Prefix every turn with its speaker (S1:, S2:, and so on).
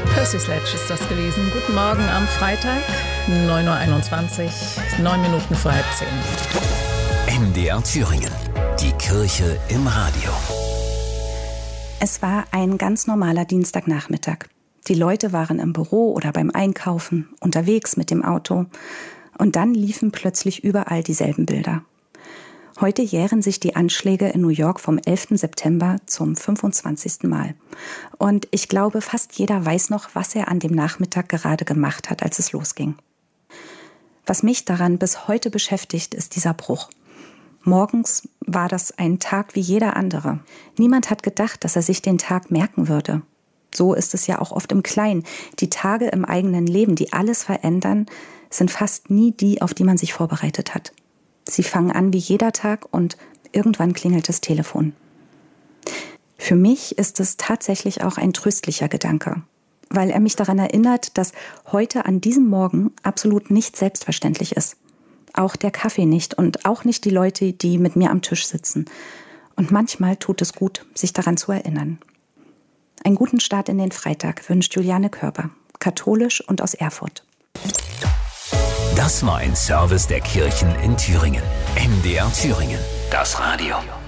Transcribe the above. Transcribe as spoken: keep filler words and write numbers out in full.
S1: Percy Sledge ist das gewesen. Guten Morgen am Freitag, neun Uhr einundzwanzig, neun Minuten vor halb zehn.
S2: M D R Thüringen, die Kirche im Radio.
S3: Es war ein ganz normaler Dienstagnachmittag. Die Leute waren im Büro oder beim Einkaufen, unterwegs mit dem Auto. Und dann liefen plötzlich überall dieselben Bilder. Heute jähren sich die Anschläge in New York vom elften September zum fünfundzwanzigsten Mal. Und ich glaube, fast jeder weiß noch, was er an dem Nachmittag gerade gemacht hat, als es losging. Was mich daran bis heute beschäftigt, ist dieser Bruch. Morgens war das ein Tag wie jeder andere. Niemand hat gedacht, dass er sich den Tag merken würde. So ist es ja auch oft im Kleinen. Die Tage im eigenen Leben, die alles verändern, sind fast nie die, auf die man sich vorbereitet hat. Sie fangen an wie jeder Tag und irgendwann klingelt das Telefon. Für mich ist es tatsächlich auch ein tröstlicher Gedanke, weil er mich daran erinnert, dass heute an diesem Morgen absolut nicht selbstverständlich ist. Auch der Kaffee nicht und auch nicht die Leute, die mit mir am Tisch sitzen. Und manchmal tut es gut, sich daran zu erinnern. Einen guten Start in den Freitag wünscht Juliane Körber, katholisch und aus Erfurt.
S2: Das war ein Service der Kirchen in Thüringen. M D R Thüringen, das Radio.